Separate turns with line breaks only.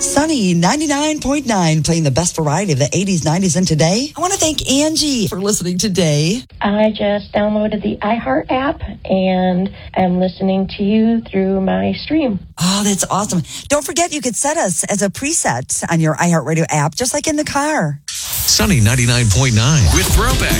Sunny 99.9, playing the best variety of the 80s, 90s, and today. I want to thank Angie for listening today.
I just downloaded the iHeart app and am listening to you through my stream.
Oh, that's awesome. Don't forget you could set us as a preset on your iHeartRadio app, just like in the car.
Sunny 99.9 with Throwback.